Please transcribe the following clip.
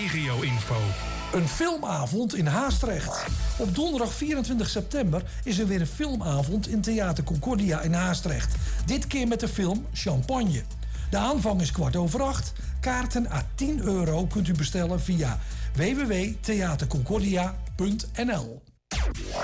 regio-info. Een filmavond in Haastrecht. Op donderdag 24 september is er weer een filmavond in Theater Concordia in Haastrecht. Dit keer met de film Champagne. De aanvang is 8:15. Kaarten à €10 kunt u bestellen via www.theaterconcordia.nl.